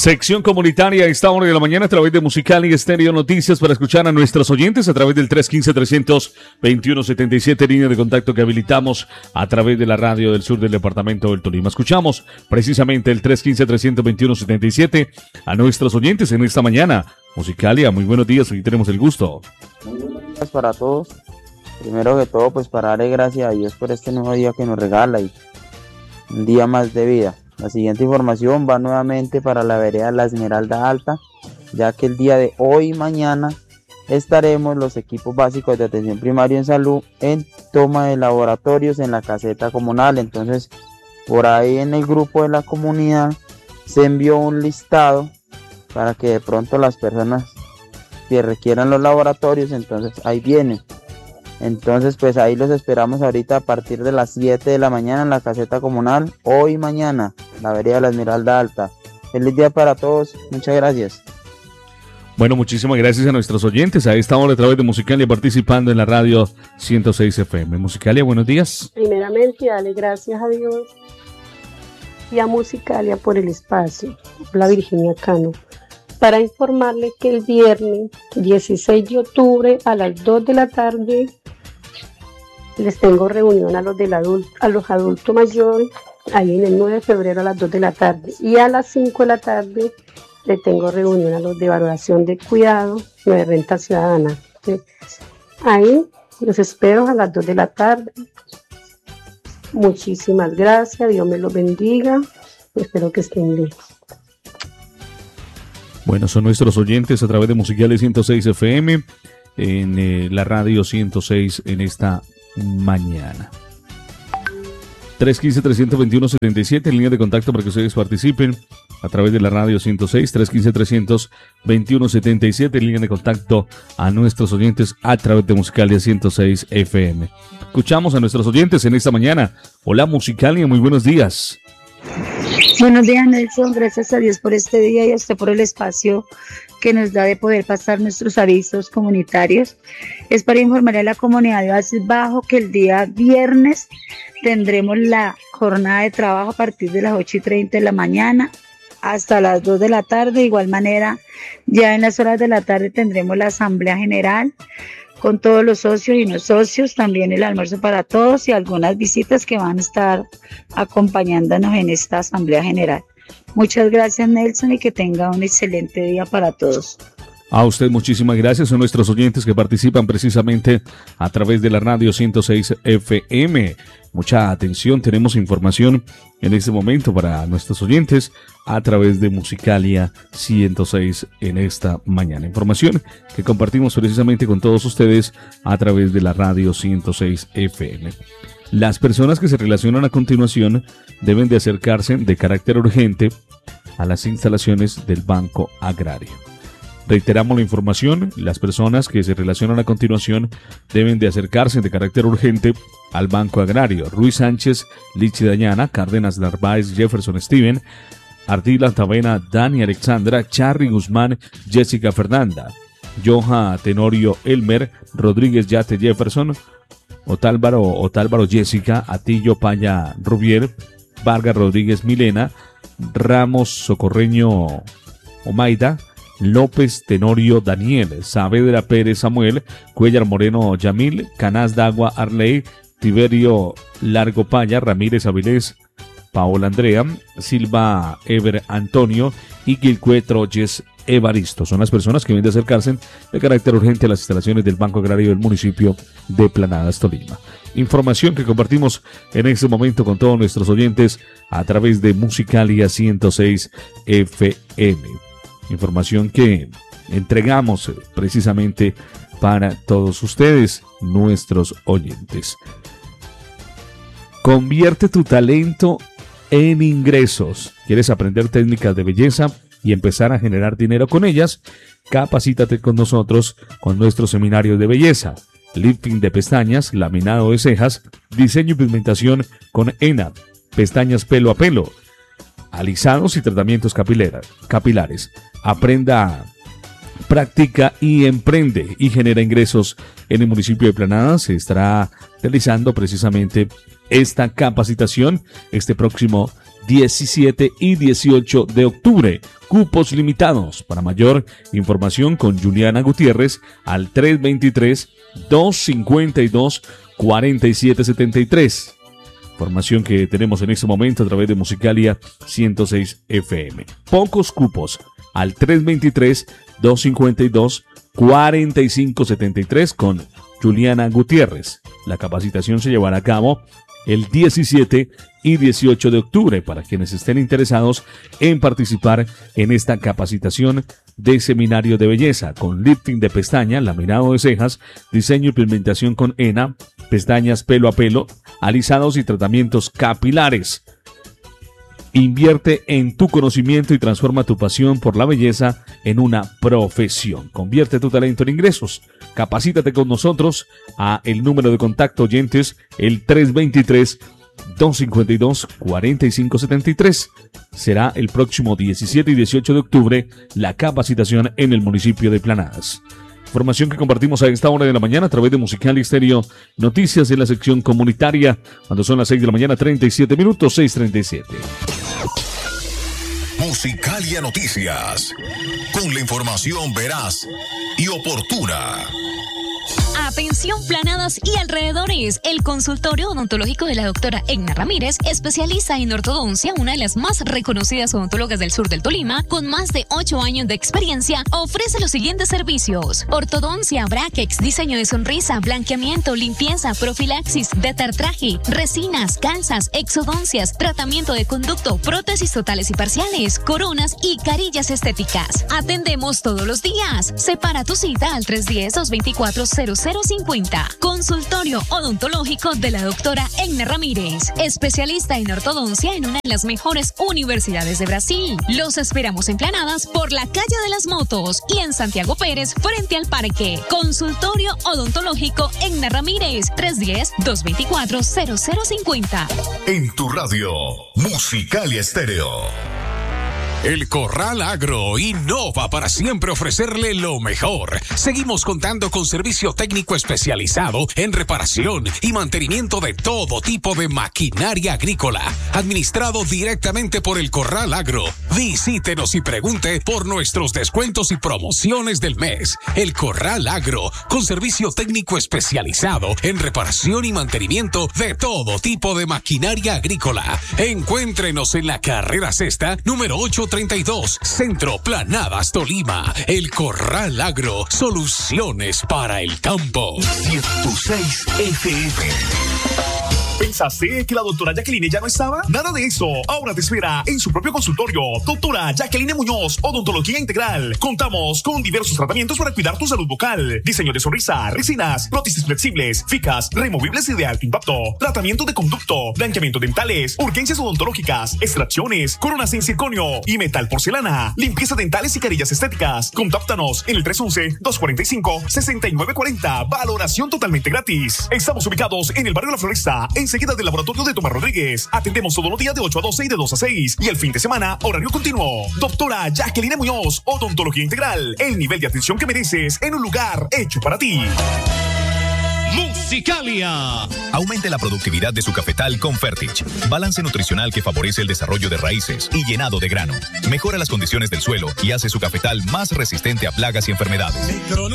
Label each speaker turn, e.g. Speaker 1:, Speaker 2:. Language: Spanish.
Speaker 1: Sección comunitaria a esta hora de la mañana a través de Musical y Estéreo Noticias para escuchar a nuestros oyentes a través del 315-321-77, línea de contacto que habilitamos a través de la radio del sur del departamento del Tolima. Escuchamos precisamente el 315-321-77 a nuestros oyentes en esta mañana. Musicalia, muy buenos días, hoy tenemos el gusto.
Speaker 2: Muy buenos días para todos. Primero que todo, pues para darle gracias a Dios por este nuevo día que nos regala y un día más de vida. La siguiente información va nuevamente para la vereda La Esmeralda Alta, ya que el día de hoy y mañana estaremos los equipos básicos de atención primaria en salud en toma de laboratorios en la caseta comunal. Entonces, por ahí en el grupo de la comunidad se envió un listado para que de pronto las personas que requieran los laboratorios, entonces ahí vienen. Entonces pues ahí los esperamos ahorita a partir de las 7 de la mañana en la caseta comunal, hoy y mañana, la vereda La Esmeralda Alta. Feliz día para todos, muchas gracias.
Speaker 1: Bueno, muchísimas gracias a nuestros oyentes a esta hora a través de Musicalia participando en la radio 106 FM. Musicalia, buenos días.
Speaker 3: Primeramente, dale gracias a Dios y a Musicalia por el espacio. La Virginia Cano, para informarle que el viernes 16 de octubre a las 2 de la tarde les tengo reunión a los adultos mayores, ahí en el 9 de febrero a las 2 de la tarde, y a las 5 de la tarde le tengo reunión a los de valoración de cuidado, de renta ciudadana. Ahí los espero a las 2 de la tarde. Muchísimas gracias, Dios me los bendiga, espero que estén bien.
Speaker 1: Bueno, son nuestros oyentes a través de Musicalia 106 FM en la radio 106 en esta mañana. 315-321-77, línea de contacto para que ustedes participen a través de la radio 106, 315-321-77, línea de contacto a nuestros oyentes a través de Musicalia 106 FM. Escuchamos a nuestros oyentes en esta mañana. Hola Musicalia, muy buenos días.
Speaker 4: Buenos días, Nelson, gracias a Dios por este día y a usted por el espacio que nos da de poder pasar nuestros avisos comunitarios. Es para informar a la comunidad de Oasis Bajo que el día viernes tendremos la jornada de trabajo a partir de las 8:30 de la mañana hasta las 2 de la tarde. De igual manera, ya en las horas de la tarde tendremos la asamblea general con todos los socios y no socios, también el almuerzo para todos y algunas visitas que van a estar acompañándonos en esta asamblea general. Muchas gracias, Nelson, y que tenga un excelente día para todos.
Speaker 1: A usted muchísimas gracias, son nuestros oyentes que participan precisamente a través de la radio 106 FM. Mucha atención, tenemos información en este momento para nuestros oyentes a través de Musicalia 106 en esta mañana. Información que compartimos precisamente con todos ustedes a través de la radio 106 FM. Las personas que se relacionan a continuación deben de acercarse de carácter urgente a las instalaciones del Banco Agrario. Reiteramos la información, las personas que se relacionan a continuación deben de acercarse de carácter urgente al Banco Agrario. Ruiz Sánchez, Lichi Dañana, Cárdenas Narváez, Jefferson Steven, Ardila Tavena, Dani Alexandra, Charry Guzmán, Jessica Fernanda, Joha Tenorio Elmer, Rodríguez Yate Jefferson, Otálvaro Jessica, Atillo Paya Rubier, Vargas Rodríguez Milena, Ramos Socorreño Omaida, López Tenorio Daniel, Saavedra Pérez Samuel, Cuellar Moreno Yamil, Canás Dagua Arley, Tiberio Largo Paya, Ramírez Avilés, Paola Andrea, Silva Ever Antonio y Gilcuetro Yes Evaristo. Son las personas que deben de acercarse de carácter urgente a las instalaciones del Banco Agrario del municipio de Planadas, Tolima. Información que compartimos en este momento con todos nuestros oyentes a través de Musicalia 106 FM. Información que entregamos precisamente para todos ustedes, nuestros oyentes. Convierte tu talento en ingresos. ¿Quieres aprender técnicas de belleza y empezar a generar dinero con ellas? Capacítate con nosotros con nuestro seminario de belleza. Lifting de pestañas, laminado de cejas, diseño y pigmentación con henna, pestañas pelo a pelo, alisados y tratamientos capilares. Aprenda, practica y emprende y genera ingresos en el municipio de Planadas. Se estará realizando precisamente esta capacitación este próximo 17 y 18 de octubre. Cupos limitados. Para mayor información con Juliana Gutiérrez al 323-252-4773. Información que tenemos en este momento a través de Musicalia 106 FM. Pocos cupos al 323-252-4573 con Juliana Gutiérrez. La capacitación se llevará a cabo el 17 y 18 de octubre para quienes estén interesados en participar en esta capacitación de seminario de belleza con lifting de pestaña, laminado de cejas, diseño y pigmentación con henna, pestañas pelo a pelo, alisados y tratamientos capilares. Invierte en tu conocimiento y transforma tu pasión por la belleza en una profesión. Convierte tu talento en ingresos. Capacítate con nosotros a el número de contacto oyentes, el 323-252-4573. Será el próximo 17 y 18 de octubre la capacitación en el municipio de Planadas. Información que compartimos a esta hora de la mañana a través de Musicalia Estéreo Noticias en la sección comunitaria, cuando son las 6 de la mañana, 37 minutos, 6:37.
Speaker 5: Musicalia Noticias, con la información veraz y oportuna.
Speaker 6: Atención Planadas y alrededores. El consultorio odontológico de la doctora Egna Ramírez, especialista en ortodoncia, una de las más reconocidas odontólogas del sur del Tolima, con más de 8 años de experiencia, ofrece los siguientes servicios: ortodoncia, brackets, diseño de sonrisa, blanqueamiento, limpieza, profilaxis, detartraje, resinas, calzas, exodoncias, tratamiento de conducto, prótesis totales y parciales, coronas y carillas estéticas. Atendemos todos los días. Separa tu cita al 310-224-0050. Consultorio odontológico de la doctora Egna Ramírez, especialista en ortodoncia en una de las mejores universidades de Brasil. Los esperamos en Planadas por la calle de las Motos y en Santiago Pérez frente al parque. Consultorio odontológico Egna Ramírez, 310-224-0050.
Speaker 5: En tu radio, Musicalia Estéreo.
Speaker 7: El Corral Agro innova para siempre ofrecerle lo mejor. Seguimos contando con servicio técnico especializado en reparación y mantenimiento de todo tipo de maquinaria agrícola, administrado directamente por el Corral Agro. Visítenos y pregunte por nuestros descuentos y promociones del mes. El Corral Agro, con servicio técnico especializado en reparación y mantenimiento de todo tipo de maquinaria agrícola. Encuéntrenos en la carrera sexta, número 832, Centro Planadas, Tolima. El Corral Agro, soluciones para el campo.
Speaker 5: 106 FM.
Speaker 8: ¿Pensaste que la doctora Jacqueline ya no estaba? Nada de eso. Ahora te espera en su propio consultorio. Doctora Jacqueline Muñoz, Odontología Integral. Contamos con diversos tratamientos para cuidar tu salud bucal. Diseño de sonrisa, resinas, prótesis flexibles, ficas, removibles y de alto impacto. Tratamiento de conducto, blanqueamiento dentales, urgencias odontológicas, extracciones, coronas en circonio y metal porcelana. Limpieza dentales y carillas estéticas. Contáctanos en el 311-245-6940. Valoración totalmente gratis. Estamos ubicados en el barrio La Floresta, enseguida del laboratorio de Tomás Rodríguez. Atendemos todos los días de 8 a 12 y de 2 a 6. Y el fin de semana, horario continuo. Doctora Jacqueline Muñoz, Odontología Integral. El nivel de atención que mereces en un lugar hecho para ti.
Speaker 9: Musicalia.
Speaker 5: Aumente la productividad de su cafetal con Fertich. Balance nutricional que favorece el desarrollo de raíces y llenado de grano. Mejora las condiciones del suelo y hace su cafetal más resistente a plagas y enfermedades.